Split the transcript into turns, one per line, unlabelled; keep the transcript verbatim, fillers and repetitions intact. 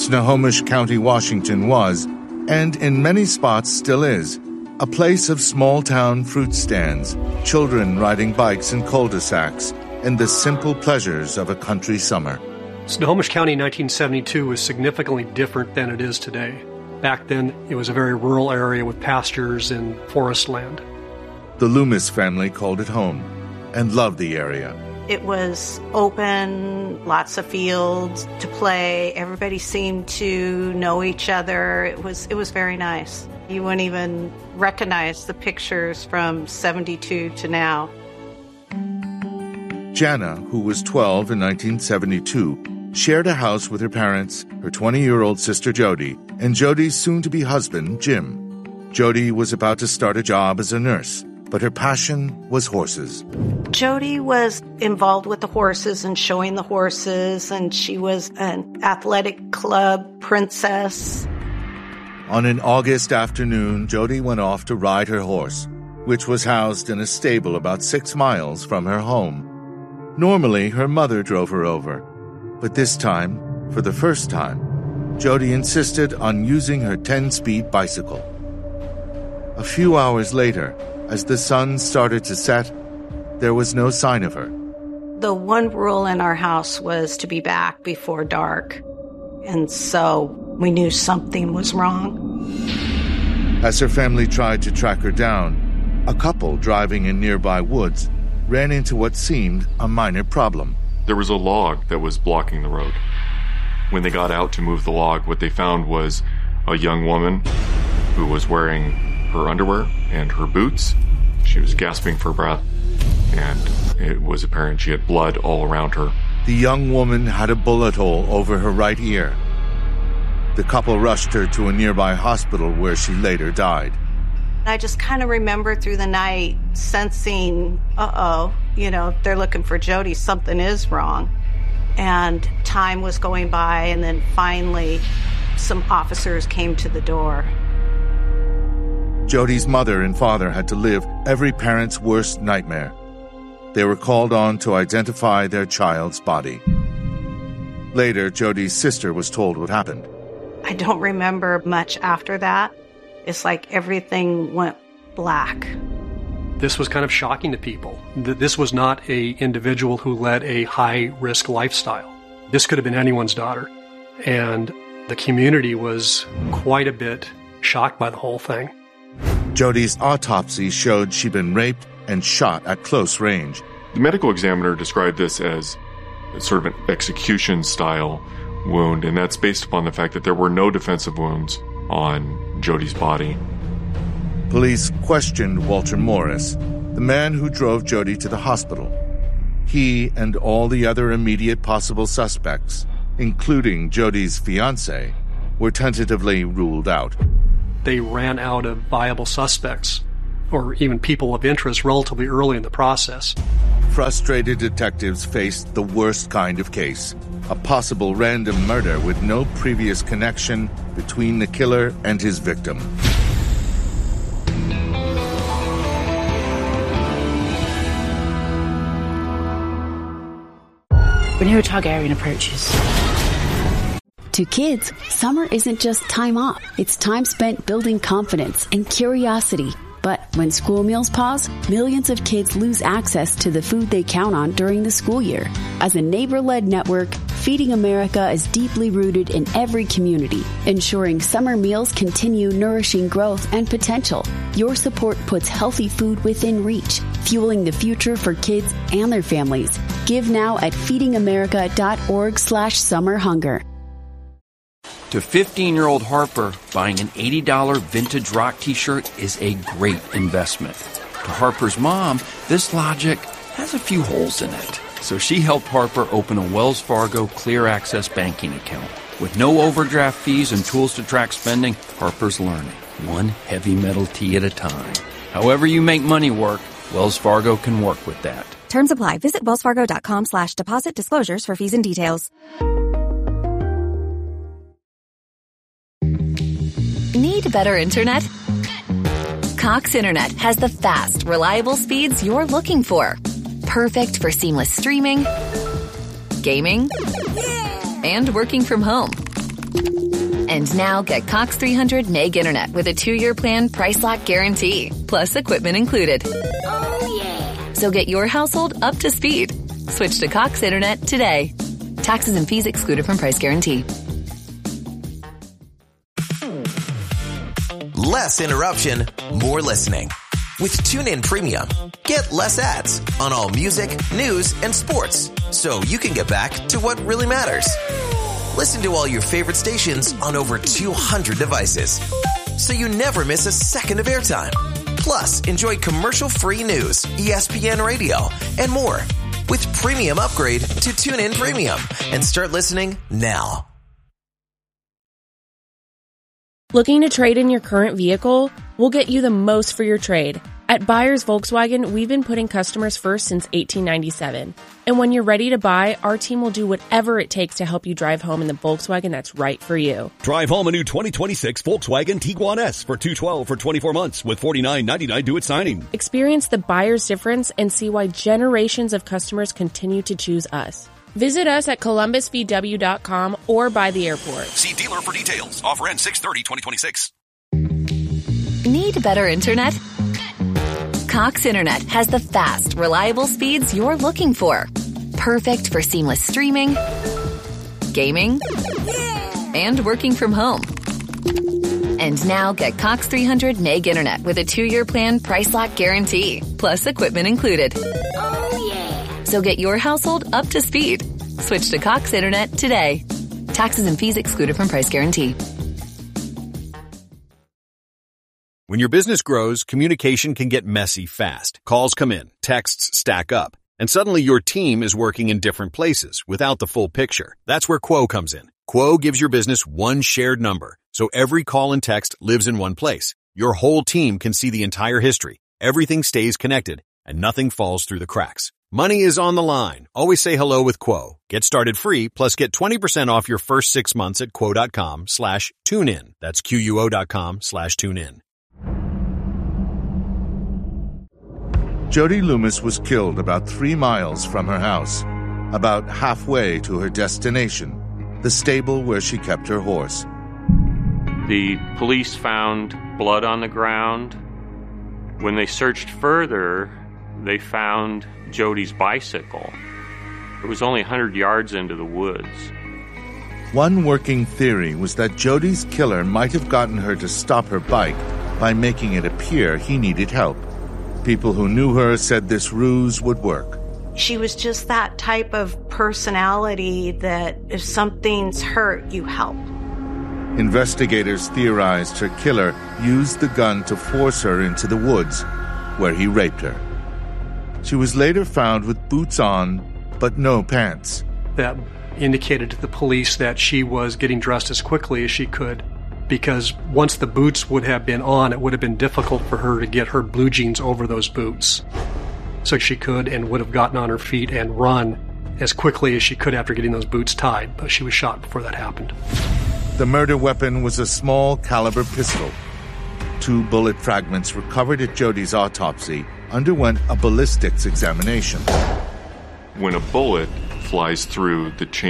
Snohomish County, Washington was, and in many spots still is, a place of small-town fruit stands, children riding bikes in cul-de-sacs, and the simple pleasures of a country summer.
Snohomish County in nineteen seventy-two was significantly different than it is today. Back then, it was a very rural area with pastures and forest land.
The Loomis family called it home and loved the area.
It was open, lots of fields to play. Everybody seemed to know each other. It was it was very nice. You wouldn't even recognize the pictures from seventy-two to now.
Jana, who was twelve in nineteen seventy-two, shared a house with her parents, her twenty-year-old sister Jody, and Jody's soon-to-be husband, Jim. Jody was about to start a job as a nurse, but her passion was horses.
Jody was involved with the horses and showing the horses, and she was an athletic club princess.
On an August afternoon, Jody went off to ride her horse, which was housed in a stable about six miles from her home. Normally, her mother drove her over, but this time, for the first time, Jody insisted on using her ten-speed bicycle. A few hours later, as the sun started to set, there was no sign of her.
The one rule in our house was to be back before dark, and so we knew something was wrong.
As her family tried to track her down, a couple driving in nearby woods ran into what seemed a minor problem.
There was a log that was blocking the road. When they got out to move the log, what they found was a young woman who was wearing her underwear and her boots. She was gasping for breath, and it was apparent she had blood all around her.
The young woman had a bullet hole over her right ear. The couple rushed her to a nearby hospital where she later died.
I just kind of remember through the night sensing, uh-oh, you know, they're looking for Jody, something is wrong. And time was going by, and then finally some officers came to the door.
Jody's mother and father had to live every parent's worst nightmare. They were called on to identify their child's body. Later, Jody's sister was told what happened.
I don't remember much after that. It's like everything went black.
This was kind of shocking to people. This was not an individual who led a high-risk lifestyle. This could have been anyone's daughter. And the community was quite a bit shocked by the whole thing.
Jody's autopsy showed she'd been raped and shot at close range.
The medical examiner described this as sort of an execution-style wound, and that's based upon the fact that there were no defensive wounds on Jody's body.
Police questioned Walter Morris, the man who drove Jody to the hospital. He and all the other immediate possible suspects, including Jody's fiancé, were tentatively ruled out.
They ran out of viable suspects, or even people of interest, relatively early in the process.
Frustrated detectives faced the worst kind of case, a possible random murder with no previous connection between the killer and his victim.
When Targaryen approaches.
To kids, summer isn't just time off. It's time spent building confidence and curiosity. But when school meals pause, millions of kids lose access to the food they count on during the school year. As a neighbor-led network, Feeding America is deeply rooted in every community, ensuring summer meals continue nourishing growth and potential. Your support puts healthy food within reach, fueling the future for kids and their families. Give now at feedingamerica.org slash summer hunger.
To fifteen-year-old Harper, buying an eighty dollars vintage rock t-shirt is a great investment. To Harper's mom, this logic has a few holes in it. So she helped Harper open a Wells Fargo Clear Access banking account. With no overdraft fees and tools to track spending, Harper's learning, one heavy metal tee at a time. However you make money work, Wells Fargo can work with that.
Terms apply. Visit wellsfargo.com slash deposit disclosures for fees and details.
Need better internet? Cox Internet has the fast, reliable speeds you're looking for. Perfect for seamless streaming, gaming, and working from home. And now get Cox three hundred meg internet with a two-year plan price lock guarantee, plus equipment included.
Oh, yeah.
So get your household up to speed. Switch to Cox internet today. Taxes and fees excluded from price guarantee.
Less interruption, more listening. With TuneIn Premium, get less ads on all music, news, and sports, so you can get back to what really matters. Listen to all your favorite stations on over two hundred devices, so you never miss a second of airtime. Plus, enjoy commercial-free news, E S P N Radio, and more. With Premium upgrade to TuneIn Premium and start listening now.
Looking to trade in your current vehicle? We'll get you the most for your trade. At Buyers Volkswagen, we've been putting customers first since eighteen ninety-seven. And when you're ready to buy, our team will do whatever it takes to help you drive home in the Volkswagen that's right for you.
Drive home a new twenty twenty-six Volkswagen Tiguan S for two hundred twelve dollars for twenty-four months with forty-nine ninety-nine due at signing.
Experience the buyer's difference and see why generations of customers continue to choose us. Visit us at columbus v w dot com or by the airport.
See dealer for details. Offer ends six thirty twenty twenty-six.
Need better internet? Cox Internet has the fast, reliable speeds you're looking for. Perfect for seamless streaming, gaming, and working from home. And now get Cox three hundred meg internet with a two-year plan price lock guarantee, plus equipment included.
Oh, yeah.
So get your household up to speed. Switch to Cox Internet today. Taxes and fees excluded from price guarantee.
When your business grows, communication can get messy fast. Calls come in, texts stack up, and suddenly your team is working in different places without the full picture. That's where Quo comes in. Quo gives your business one shared number, so every call and text lives in one place. Your whole team can see the entire history. Everything stays connected, and nothing falls through the cracks. Money is on the line. Always say hello with Quo. Get started free, plus get twenty percent off your first six months at quo.com slash tune in. That's Q-U-O dot com slash tune in.
Jody Loomis was killed about three miles from her house, about halfway to her destination, the stable where she kept her horse.
The police found blood on the ground. When they searched further, they found Jody's bicycle. It was only one hundred yards into the woods.
One working theory was that Jody's killer might have gotten her to stop her bike by making it appear he needed help. People who knew her said this ruse would work.
She was just that type of personality that if something's hurt, you help.
Investigators theorized her killer used the gun to force her into the woods, where he raped her. She was later found with boots on, but no pants.
That indicated to the police that she was getting dressed as quickly as she could, because once the boots would have been on, it would have been difficult for her to get her blue jeans over those boots. So she could and would have gotten on her feet and run as quickly as she could after getting those boots tied, but she was shot before that happened.
The murder weapon was a small caliber pistol. Two bullet fragments recovered at Jody's autopsy underwent a ballistics examination.
When a bullet flies through the chain